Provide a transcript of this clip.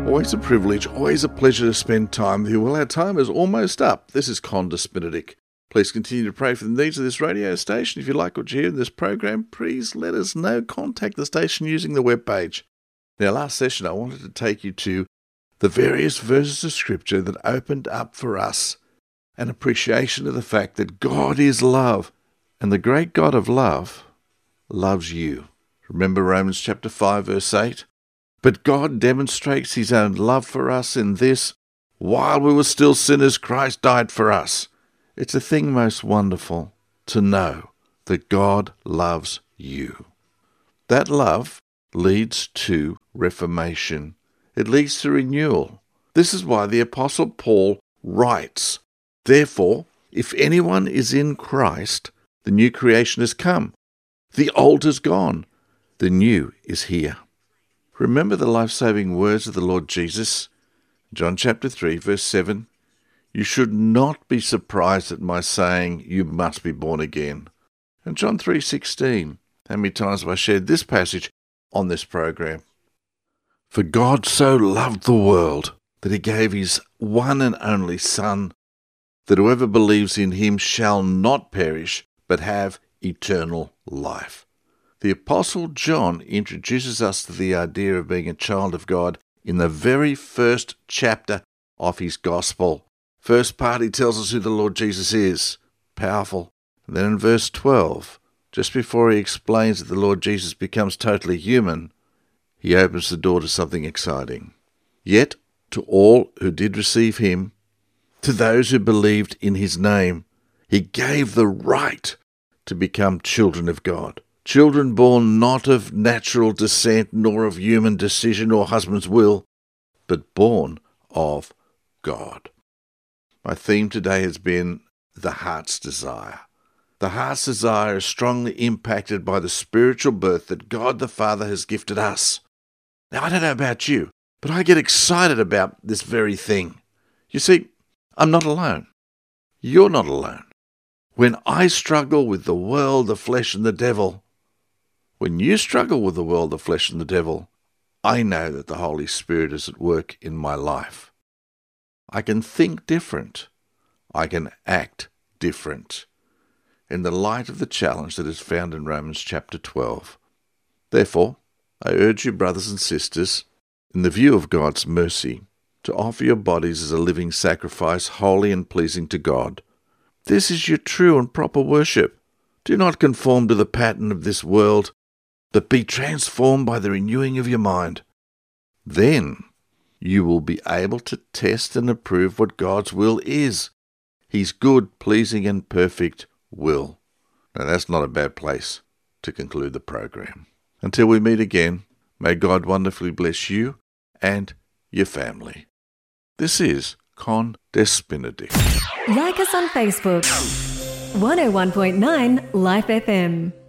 Always a privilege, always a pleasure to spend time with you. Well, our time is almost up. This is Condis Benedict. Please continue to pray for the needs of this radio station. If you like what you hear in this program, please let us know. Contact the station using the webpage. Now, last session, I wanted to take you to the various verses of Scripture that opened up for us an appreciation of the fact that God is love, and the great God of love loves you. Remember Romans chapter 5, verse 8? But God demonstrates his own love for us in this: while we were still sinners, Christ died for us. It's a thing most wonderful to know that God loves you. That love leads to reformation. It leads to renewal. This is why the Apostle Paul writes, "Therefore, if anyone is in Christ, the new creation has come. The old is gone. The new is here." Remember the life-saving words of the Lord Jesus? John chapter 3, verse 7. "You should not be surprised at my saying, you must be born again." And John 3:16. How many times have I shared this passage on this program? "For God so loved the world that he gave his one and only Son, that whoever believes in him shall not perish, but have eternal life." The Apostle John introduces us to the idea of being a child of God in the very first chapter of his gospel. First part, he tells us who the Lord Jesus is. Powerful. And then in verse 12, just before he explains that the Lord Jesus becomes totally human, he opens the door to something exciting. "Yet to all who did receive him, to those who believed in his name, he gave the right to become children of God. Children born not of natural descent, nor of human decision or husband's will, but born of God." My theme today has been the heart's desire. The heart's desire is strongly impacted by the spiritual birth that God the Father has gifted us. Now, I don't know about you, but I get excited about this very thing. You see, I'm not alone. You're not alone. When I struggle with the world, the flesh, and the devil, when you struggle with the world, the flesh, and the devil, I know that the Holy Spirit is at work in my life. I can think different. I can act different in the light of the challenge that is found in Romans chapter 12. Therefore, I urge you, brothers and sisters, in the view of God's mercy, to offer your bodies as a living sacrifice, holy and pleasing to God. This is your true and proper worship. Do not conform to the pattern of this world, but be transformed by the renewing of your mind. Then you will be able to test and approve what God's will is, his good, pleasing, and perfect will. Now, that's not a bad place to conclude the program. Until we meet again, may God wonderfully bless you and your family. This is Condis Benedict. Like us on Facebook, 101.9 Life FM.